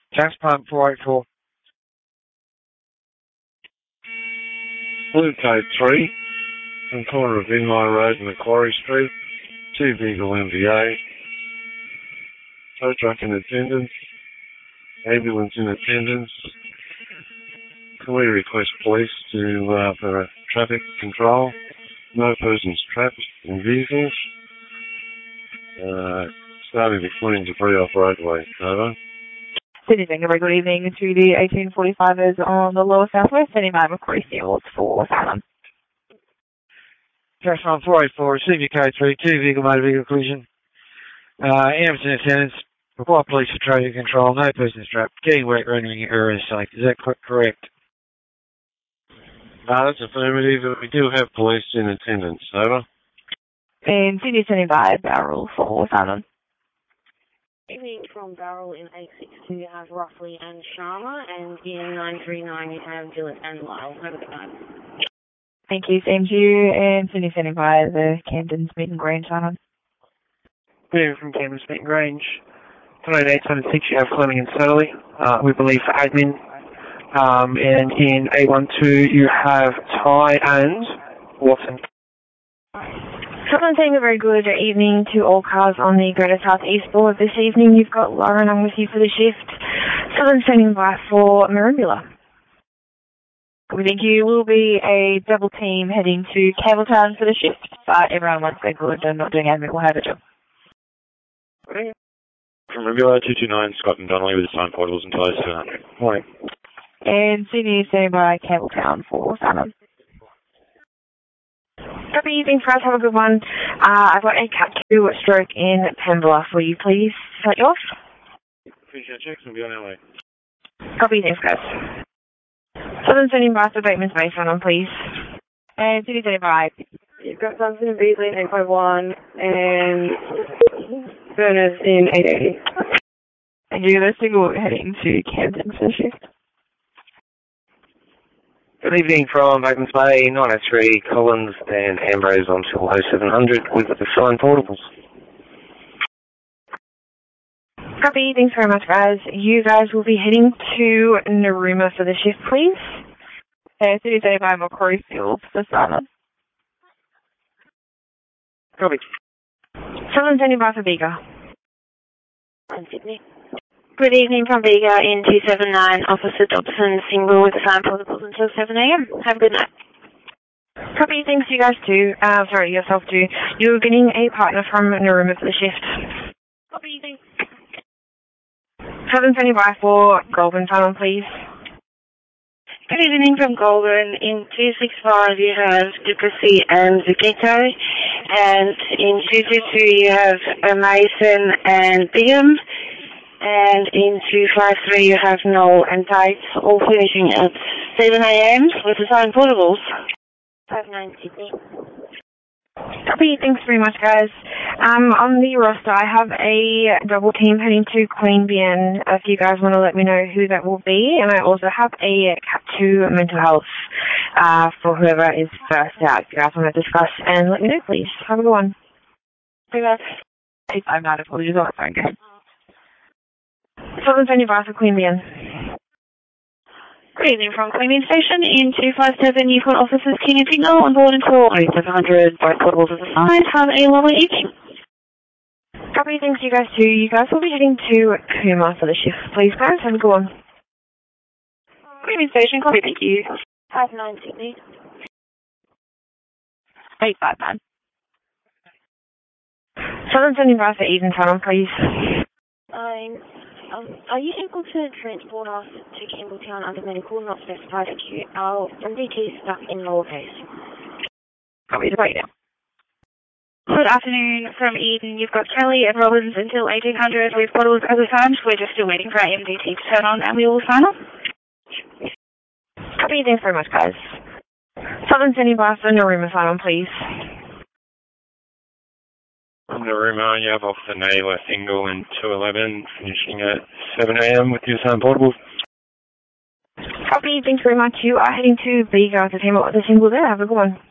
Gas pump 484. Blue Code 3, from corner of Inline Road and Macquarie Street, 2 vehicle MVA, tow truck in attendance, ambulance in attendance. Can we request police for traffic control? No persons trapped in vehicles. Starting to clean debris off roadway. Over. Sydney Singer, very good evening to the 1845ers on the lower southwest, sending by Macquarie Fields for Salem. Gas pump 484, receive your code 3, 2 vehicle motor vehicle collision. Ambulance in attendance, require police for traffic control, no persons trapped, getting wet, rendering area safe. Is that correct? No, that's affirmative. We do have police in attendance. Over. And Sydney sending by Barrel for Salem. Evening from Barrel in 862 you have Roughly and Sharma, and in 939 you have Gillett and Lyle. Have a good night. Thank you, same to you. And Sydney sending by the Camden Smith and Grange Salem. Evening from Camden Smith and Grange. 806 you have Fleming and Surly, we believe for admin. And in 812 you have Ty and Watson. Someone saying a very good evening to all cars on the Greater South East Board this evening. You've got Lauren, I'm with you for the shift. Southern standing by for Merimbula. We think you will be a double team heading to Campbelltown for the shift, but everyone wants their good and not doing admin will have a job. From Merimbula 229, Scott and Donnelly with the sign portables and ties 200. Morning. And Sydney standing by Campbelltown for Salem. Happy evening, guys. Have a good one. I've got a Cat 2 stroke in Pembroke for you, please. Start you off. Appreciate checks and be on our way. Copy, thanks, guys. Southern sending by for Bateman's Base, on, please. And City sending by. You've got Thompson and Beasley in 851 and Burners in 880. And you're the single heading to Camden for the shift. Good evening from Bateman's Bay, 903 Collins and Ambrose on till 0700 with the sign portables. Copy, thanks very much, guys. You guys will be heading to Narooma for the shift, please. Okay, City Day by Macquarie Fields for Sana. Copy. Someone's sending by for Bega. And Sydney. Good evening from Bega in 279, Officer Dobson, single with the sign portables until 7 a.m. Have a good night. Copy, thanks you guys too. Yourself too. You're getting a partner from Narooma for the shift. Copy, thanks. 775 for Goulburn Tunnel, please. Good evening from Goulburn. In 265 you have Duplessis and Zucchetto, and in 222 you have Mason and Bigham, and in 253 you have Noel and Tate, all finishing at 7 a.m. with the sign portables. 59 Sydney. Copy, thanks very much, guys. On the roster, I have a double team heading to Queanbeyan. If you guys want to let me know who that will be, and I also have a Cat 2 mental health for whoever is first out. If you guys want to discuss, and let me know, please. Have a good one. Hey, guys. I'm not apologies on the phone. Go ahead. Southern Senior Bar for Queanbeyan. Good evening from Queanbeyan Station. In 257 you've got officers King and Signal on board until 0700. Both portables are assigned. Have a lovely evening. Copy, thanks you guys too. You guys will be heading to Cooma for the shift. Please, guys, have a good one. Queanbeyan Station, copy, thank you. 59 Sydney. 859. Southern Sending Bar for Eden Tunnel, please. Are you able to transport us to Campbelltown under medical, not specified acute? Our MDT is stuck in lowercase. Copy, right now. Good afternoon from Eden. You've got Kelly and Robbins until 1800 with bottles as assigned. We're just still waiting for our MDT to turn on and we will sign off. Copy, thanks very much, guys. Southern Sending Bar for Narooma, sign on, please. From Narooma, you have Officer Naylor single in 211, finishing at 7 a.m. with your sign portables. Copy, thanks very much. You are heading to Bega to team up with the single there. Have a good one.